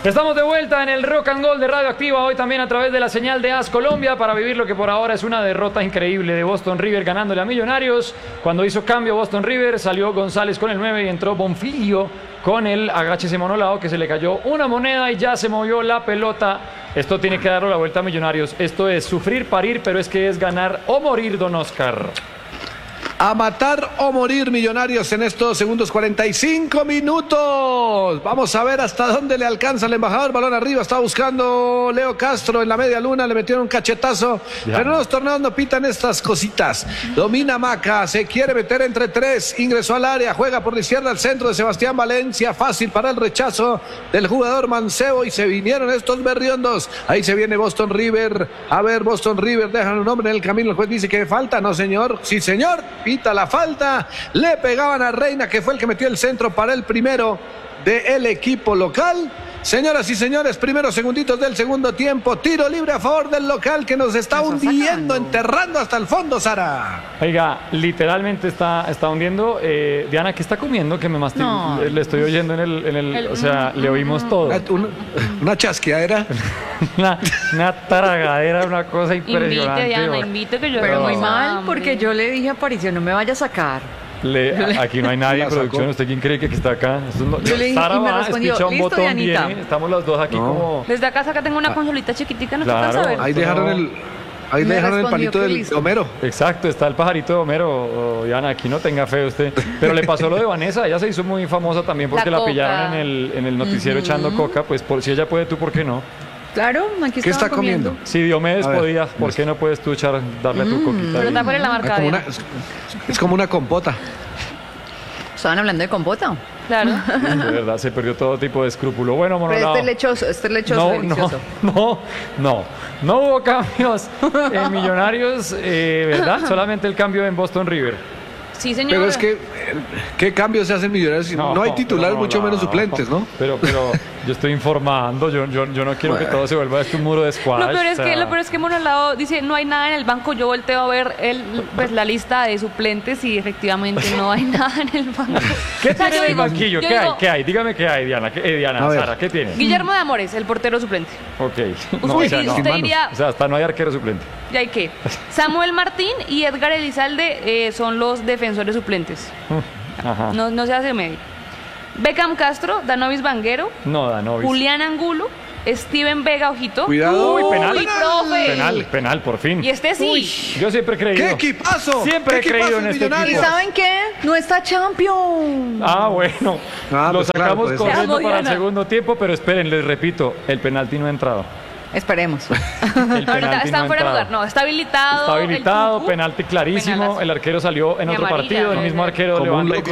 Estamos de vuelta en el Rock and Gold de Radio Activa, hoy también a través de la señal de AS Colombia, para vivir lo que por ahora es una derrota increíble de Boston River ganándole a Millonarios. Cuando hizo cambio Boston River, salió González con el 9 y entró Bonfiglio con el agáchese monolao, que se le cayó una moneda y ya se movió la pelota. Esto tiene que darle la vuelta a Millonarios. Esto es sufrir, parir, pero es que es ganar o morir, don Oscar. A matar o morir, Millonarios, en estos segundos 45 minutos. Vamos a ver hasta dónde le alcanza el embajador. Balón arriba, está buscando Leo Castro en la media luna, le metieron un cachetazo. Ya. Pero en los torneos no pitan estas cositas. Domina Maca, se quiere meter entre tres, ingresó al área, juega por la izquierda al centro de Sebastián Valencia. Fácil para el rechazo del jugador Mancebo y se vinieron estos berriondos. Ahí se viene Boston River. A ver, Boston River, dejan un hombre en el camino. El juez dice que falta. No, señor. Sí, señor. Pita la falta, le pegaban a Reina, que fue el que metió el centro para el primero del equipo local. Señoras y señores, primeros segunditos del segundo tiempo, tiro libre a favor del local que nos está hundiendo, enterrando hasta el fondo, Sara. Oiga, literalmente está hundiendo. Diana, ¿qué está comiendo? Que me no. Le estoy oyendo en el o sea, le oímos todo. Una chasqueadera. una tragadera, una cosa impresionante. Invite, Diana, invite que yo... Pero muy mal, porque yo le dije a Aparicio, no me vaya a sacar. Aquí no hay nadie en producción. ¿Usted quién cree que está acá? Yo le dije, Sara y me va, respondió, espicha un listo, botón, Dianita. viene, estamos los dos aquí como... Desde acá tengo una consolita chiquitica, no se alcanza a ver. Ahí dejaron el palito de Homero. Exacto, está el pajarito de Homero. Diana, aquí no tenga fe usted. Pero le pasó lo de Vanessa, ella se hizo muy famosa también porque la pillaron en el noticiero echando coca. Pues si ella puede, tú, ¿por qué no? Claro, aquí ¿qué está comiendo? Si Diomedes podía, ¿por qué no puedes tú darle tu coquita? Pero está por la marca. Es como una compota. ¿Estaban hablando de compota? Claro. De verdad, se perdió todo tipo de escrúpulo. Bueno, monolao. Pero este lechoso, delicioso. No hubo cambios en Millonarios, ¿verdad? Solamente el cambio en Boston River. Sí, señor. Pero es que, ¿qué cambios se hacen Millonarios? No hay titulares, mucho menos suplentes, ¿no? Pero yo estoy informando, yo no quiero que todo se vuelva un muro de squash. Lo peor es que Monolao dice, no hay nada en el banco. Yo volteo a ver la lista de suplentes y efectivamente no hay nada en el banco. ¿Qué tiene en el banquillo? ¿Qué hay? Dígame qué hay, Diana. Diana, Sara, ¿qué tiene? Guillermo de Amores, el portero suplente. Ok. Usted diría... O sea, hasta no hay arquero suplente. ¿Y hay qué? Samuel Martín y Edgar Elizalde son los defensores suplentes. Ajá. No se hace medio. Beckham Castro, Danovis Vanguero, Julián Angulo, Steven Vega, ojito. Cuidado. Uy, penal. Penal, por fin. Y este sí. Uy, yo siempre he creído. ¡Qué equipazo! Siempre he creído en este equipo. ¿Y saben qué? No está Champion. Bueno. Lo sacamos corriendo para el segundo tiempo, pero esperen, les repito, el penalti no ha entrado. Esperemos. Ahorita está fuera de lugar. No, está habilitado. Está habilitado, penalti clarísimo. Penalazo. El arquero salió en otro partido. El mismo arquero levantó.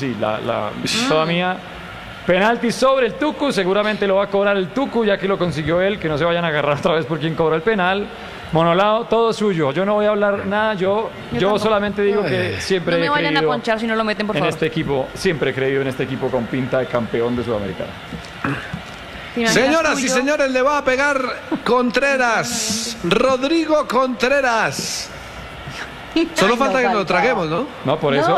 Toda mía. Penalti sobre el Tucu. Seguramente lo va a cobrar el Tucu, ya que lo consiguió él. Que no se vayan a agarrar otra vez por quien cobró el penal. Monolao, todo suyo. Yo no voy a hablar nada. Yo solamente digo que siempre he creído. No me vayan a ponchar si no lo meten, por favor. En este equipo, siempre he creído en este equipo con pinta de campeón de Sudamericana. Señoras y señores, le va a pegar Contreras. Rodrigo Contreras. Solo falta que lo traguemos, ¿no? No, por eso.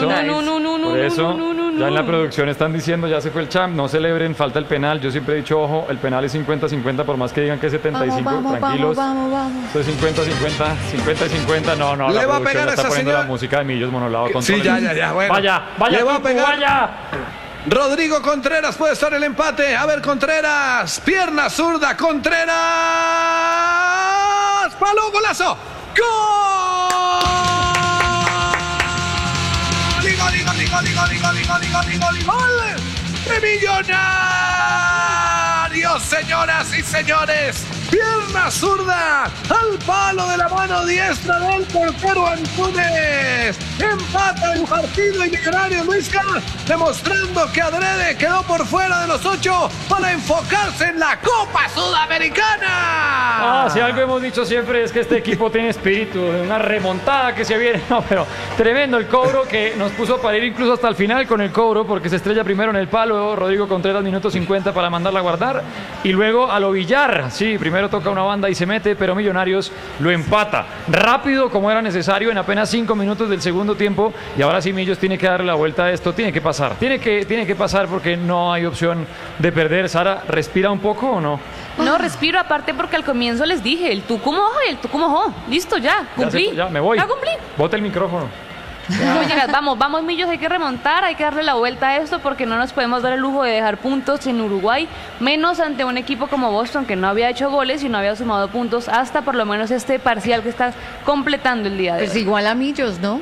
Ya en la producción están diciendo, ya se fue el champ, no celebren, falta el penal. Yo siempre he dicho, ojo, el penal es 50-50, por más que digan que es 75, tranquilos. Vamos. Esto es 50-50, 50-50, no. Le va a pegar a esa señora. La música de Millos Monolao. Sí, ya, bueno. Vaya, le va a pegar. Vaya. Rodrigo Contreras, puede estar el empate. A ver, Contreras, pierna zurda, Contreras. ¡Palo, golazo! ¡Gol! ¡Gol! ¡De Millonarios, señoras y señores! Pierna zurda al palo de la mano diestra del portero Antunes. Empata el partido y Millonarios, Luisca, demostrando que adrede quedó por fuera de los 8 para enfocarse en la Copa Sudamericana. Si algo hemos dicho siempre es que este equipo tiene espíritu de una remontada que se viene. Pero tremendo el cobro que nos puso para ir incluso hasta el final con el cobro, porque se estrella primero en el palo Rodrigo Contreras, minuto 50 para mandarla a guardar, y luego a lo Villar. Sí, primero Gamero toca una banda y se mete, pero Millonarios lo empata rápido como era necesario en apenas 5 minutos del segundo tiempo. Y ahora sí Millos tiene que darle la vuelta a esto, tiene que pasar. Tiene que pasar porque no hay opción de perder. Sara, ¿respira un poco o no? No, respiro aparte porque al comienzo les dije, el tú como ojo y el tú como ojo. Listo, ya, cumplí. Ya me voy. Ya cumplí. Bota el micrófono. No llegas, vamos Millos, hay que remontar, hay que darle la vuelta a esto porque no nos podemos dar el lujo de dejar puntos en Uruguay, menos ante un equipo como Boston que no había hecho goles y no había sumado puntos hasta por lo menos este parcial que está completando el día de Pues hoy. igual a Millos, ¿no?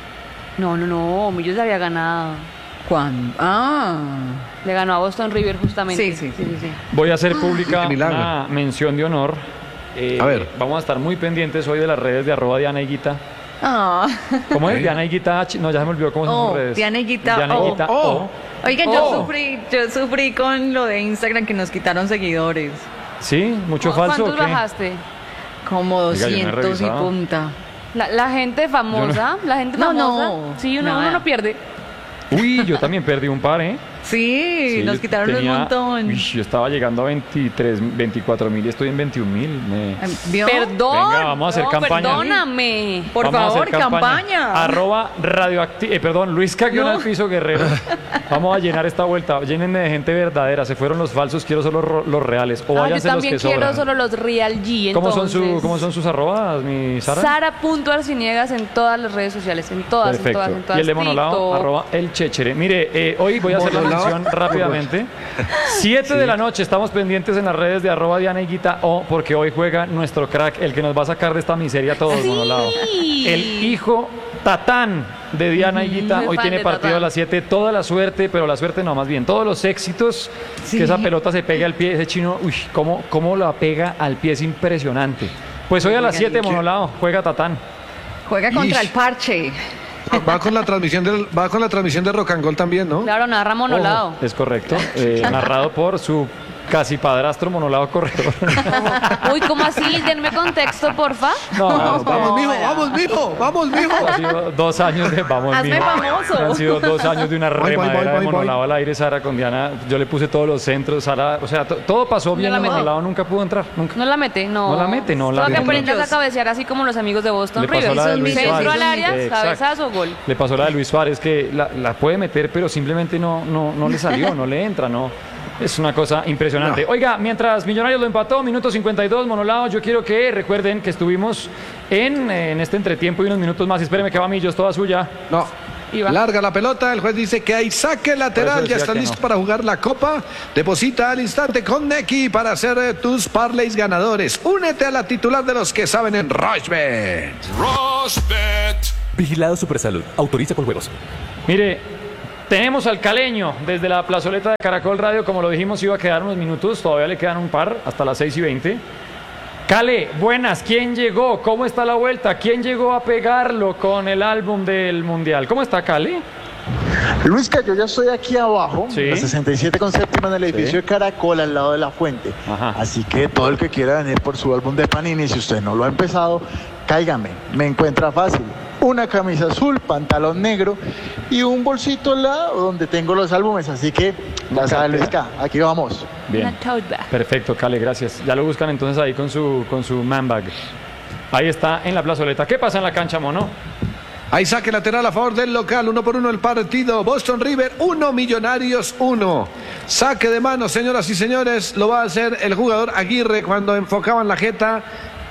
No, Millos había ganado. ¿Cuándo? Le ganó a Boston River justamente. Sí. Voy a hacer pública Qué milagro. una mención de honor. A ver. Vamos a estar muy pendientes hoy de las redes de @DianaHiguita. Ah. ¿Cómo es? Diana Higuita H. No, ya se me olvidó cómo son sus redes. Diana Higuita Diana O. Higuita Oh. O. Oigan, Oh. yo sufrí con lo de Instagram que nos quitaron seguidores. ¿Sí? ¿Mucho falso o ¿Cuántos qué? bajaste? Como Oiga, yo no he 200 y revisado. punta. La gente famosa, la gente No, famosa. no, Sí, uno nada. no pierde. Uy, yo también perdí un par, ¿eh? Sí, Sí, nos yo quitaron tenía- un montón. Uy, yo estaba llegando a 24.000 y estoy en 21.000. ¿Vio? Perdón. Venga, vamos a hacer no, campaña. Perdóname. Por Vamos a hacer favor, campaña. @radioactivo, Luis Caguión al piso Guerrero. Vamos a llenar esta vuelta. Llénenme de gente verdadera. Se fueron los falsos, quiero solo los reales. O Yo váyanse los también que quiero sobran. solo los Real G. ¿Cómo Entonces, son sus arrobas, mi Sara? Sara.arciniegas en todas las redes sociales, en todas, Perfecto. en todas. Y el de Monolao, TikTok. @el Chechere. Mire, hoy voy a hacer la Monolao. mención rápidamente. 7 de la noche, estamos pendientes en las redes de @Diana Higuita O, porque hoy juega nuestro crack, el que nos va a sacar de esta miseria a todos, Sí. Monolao. El hijo Tatán de Diana Higuita. Soy Hoy fan tiene de partido a Tatán. las 7. Toda la suerte, pero la suerte no, más bien. Todos los éxitos, que esa pelota se pegue al pie. Ese chino, uy, cómo la pega al pie, es impresionante. Pues hoy a las 7, Monolao, juega Tatán. Juega contra Ish. el parche. Va con la transmisión de Rock and Roll también, ¿no? Claro, narra Monolao. Ojo, es correcto. Narrado por su casi padrastro Monolao Corredor. Uy, ¿cómo así? Denme contexto, porfa. No, Vamos, mijo. ha sido 2 años de vamos, Hazme mijo. famoso. Han sido 2 años de una Voy, remadera voy. de Monolao al aire, Sara, con Diana. Yo le puse todos los centros, Sara, o sea, todo pasó bien. la En mete. Monolao nunca pudo entrar, nunca. No la mete, no. No la mete, no la Solo que mete. aprendas a cabecear así como los amigos de Boston Le pasó River. la de Luis Centro Suárez. al área, Exacto. cabezazo, gol. Le pasó la de Luis Suárez, que la puede meter, pero simplemente no le salió, no le entra, no. Es una cosa impresionante. No. Oiga, mientras Millonarios lo empató, minuto 52, Monolao, yo quiero que recuerden que estuvimos en este entretiempo y unos minutos más. Espéreme que va Millos, toda suya. No. Iba. Larga la pelota, el juez dice que hay saque Por lateral, eso ya decía están que listos no. para jugar la copa. Deposita al instante con Neki para hacer tus parlays ganadores. Únete a la titular de los que saben en Rochbet. Vigilado Supersalud. Autoriza con juegos. Mire, tenemos al caleño desde la plazoleta de Caracol Radio. Como lo dijimos, iba a quedar unos minutos. Todavía le quedan un par hasta las 6:20. Cale, buenas. ¿Quién llegó? ¿Cómo está la vuelta? ¿Quién llegó a pegarlo con el álbum del Mundial? ¿Cómo está, Cale? Luisca, yo ya estoy aquí abajo, Sí. en la 67 con séptima en el edificio Sí. de Caracol, al lado de la fuente. Ajá. Así que todo el que quiera venir por su álbum de Panini, si usted no lo ha empezado, cáigame, me encuentra fácil. Una camisa azul, pantalón negro y un bolsito al lado donde tengo los álbumes. Así que, ya sabe, Luisca, aquí vamos. Bien. Una tote bag. Perfecto, Cale, gracias. Ya lo buscan entonces ahí con su man bag. Ahí está en la plazoleta. ¿Qué pasa en la cancha, mono? Hay saque lateral a favor del local, 1-1 el partido. Boston River 1, Millonarios 1. Saque de mano, señoras y señores, lo va a hacer el jugador Aguirre cuando enfocaban la jeta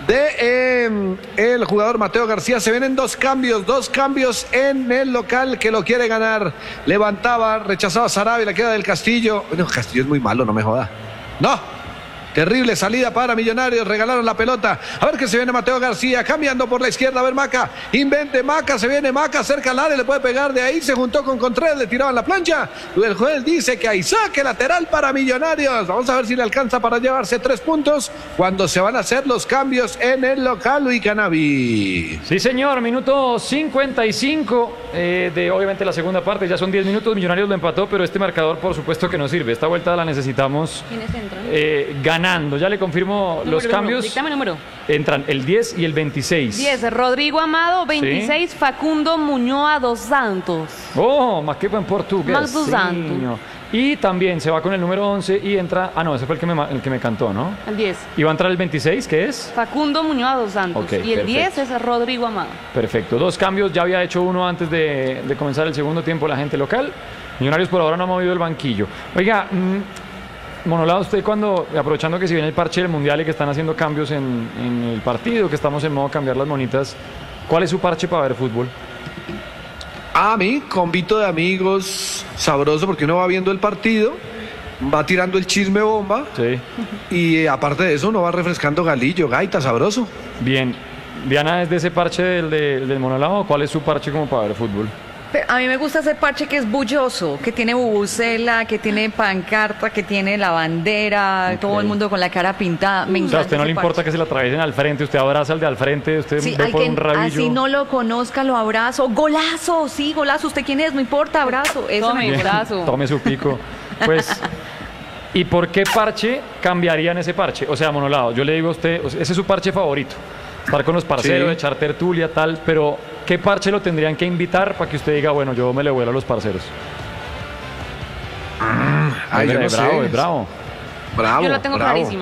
de el jugador Mateo García. Se vienen dos cambios en el local que lo quiere ganar. Levantaba, rechazaba Sarabia, le queda del Castillo. Bueno, Castillo es muy malo, no me joda. No. Terrible salida para Millonarios, regalaron la pelota. A ver que se viene Mateo García, cambiando por la izquierda. A ver Maca, invente Maca, se viene Maca, cerca al área, le puede pegar de ahí. Se juntó con Contreras, le tiraban la plancha. El juez dice que hay saque lateral para Millonarios. Vamos a ver si le alcanza para llevarse 3 puntos cuando se van a hacer los cambios en el local Luis Canavi. Sí, señor, minuto 55 de obviamente la segunda parte. Ya son 10 minutos, Millonarios lo empató, pero este marcador por supuesto que no sirve. Esta vuelta la necesitamos ¿Quiénes entran? ganando. Ya le confirmo los cambios. Dígame número. Entran el 10 y el 26. 10, Rodrigo Amado, 26, Facundo Muñoa dos Santos. Oh, ma che buen portugués. Max dos Santos. Y también se va con el número 11 y entra... Ah, no, ese fue el que me cantó, ¿no? El 10. Y va a entrar el 26, ¿qué es? Facundo Muñoz dos Santos. Ok, y el perfecto. 10 es Rodrigo Amado. Perfecto. 2 cambios, ya había hecho uno antes de comenzar el segundo tiempo la gente local. Millonarios por ahora no ha movido el banquillo. Oiga, Monolado, usted cuando, aprovechando que si viene el parche del Mundial y que están haciendo cambios en el partido, que estamos en modo cambiar las monitas, ¿cuál es su parche para ver fútbol? A mí, convito de amigos, sabroso, porque uno va viendo el partido, va tirando el chisme bomba, Sí. y aparte de eso uno va refrescando galillo, gaita, sabroso. Bien. Diana, ¿es de ese parche del Monolado? ¿Cuál es su parche como para ver fútbol? Pero a mí me gusta ese parche que es bulloso, que tiene bubucela, que tiene pancarta, que tiene la bandera, Ok. todo el mundo con la cara pintada. Me O sea, encanta a usted no ese le importa parche. que se la atraviesen al frente, usted abraza al de al frente, usted Sí, ve al por que un rabillo. así no lo conozca, lo abrazo. ¡Golazo! Sí, golazo. ¿Usted quién es? No importa, abrazo. Eso Tome. me gusta. Brazo. Tome su pico. Pues, ¿y por qué parche cambiarían ese parche? O sea, Monolado, yo le digo a usted, o sea, ese es su parche favorito. Estar con los parceros, Sí. echar tertulia, tal, pero ¿qué parche lo tendrían que invitar para que usted diga, bueno, yo me le vuelo a los parceros? Ay, yo no es bravo, sé. es bravo. Bravo, Yo la tengo bravo. clarísima.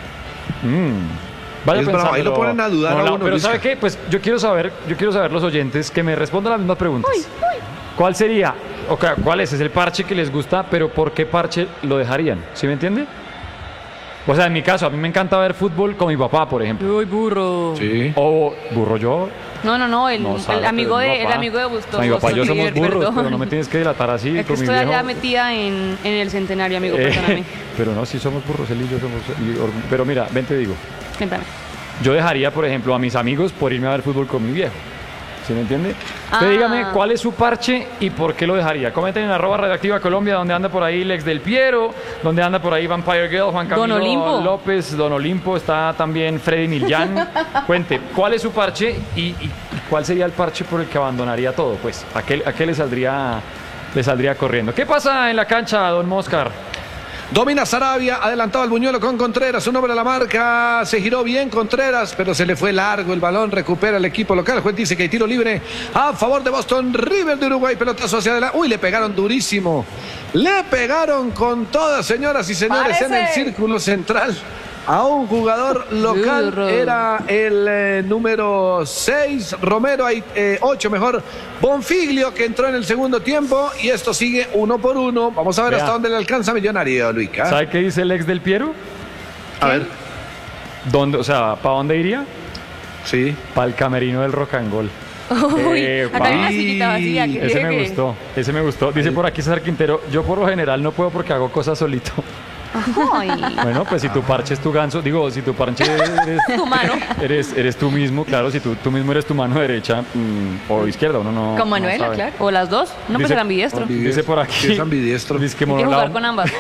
Vaya Es bravo, ahí pensándolo, lo ponen a dudar a Monolado. uno, Pero Luisca. ¿sabe qué? Pues yo quiero saber los oyentes que me respondan las mismas preguntas. ¿Cuál sería? O sea, ¿cuál es? Es el parche que les gusta, pero ¿por qué parche lo dejarían? ¿Sí me entiende? O sea, en mi caso, a mí me encanta ver fútbol con mi papá, por ejemplo. Uy, burro. Sí. O burro yo. No, el, No, Sara, el amigo pero de mi papá. el amigo de Bustos. Mi papá y yo somos River, burros, perdón. pero no me tienes que delatar así Es que con mi estoy viejo. allá metida en el centenario, amigo, perdóname. Pero no, sí somos burros, él y yo somos... Pero mira, ven te digo. Cuéntame. Yo dejaría, por ejemplo, a mis amigos por irme a ver fútbol con mi viejo. ¿Sí me entiende? Usted Ah. dígame cuál es su parche y por qué lo dejaría. Comenten en @radioactiva Colombia, donde anda por ahí Lex del Piero, donde anda por ahí Vampire Girl, Juan Camilo Don Olimpo. López, Don Olimpo, está también Freddy Millán. Cuente, ¿cuál es su parche y cuál sería el parche por el que abandonaría todo? Pues, ¿a qué le saldría corriendo? ¿Qué pasa en la cancha, Don Moscar? Domina Sarabia, adelantado al buñuelo con Contreras, un hombre a la marca, se giró bien Contreras, pero se le fue largo el balón, recupera el equipo local, el juez dice que hay tiro libre a favor de Boston River de Uruguay, pelotazo hacia adelante, uy, le pegaron durísimo, le pegaron con todas, señoras y señores, en el círculo central. A un jugador local, Burro. era el número 6, Romero, 8 mejor, Bonfiglio, que entró en el segundo tiempo, y esto sigue 1-1. Vamos a ver Vea. hasta dónde le alcanza Millonario, Luica. ¿Sabe qué dice Lex del Piero? A ver, ¿Dónde, o sea, ¿para dónde iría? sí. Para el camerino del Rock and Roll. Uy, acá hay una Ay, sillita vacía. Que Ese me llegue. gustó, ese me gustó. Dice por aquí César Quintero, yo por lo general no puedo porque hago cosas solito. Ay, Bueno, pues si tu parche es tu ganso, digo, si tu parche tu mano. eres tú mismo, claro, si tú mismo eres tu mano derecha o izquierda, uno no. Con no Manuela, sabe. claro. O las dos. No, pues Dice- era ambidiestro. Dice por aquí. Sí, es ambidiestro. Dice que Hay que Monolao, jugar con ambas.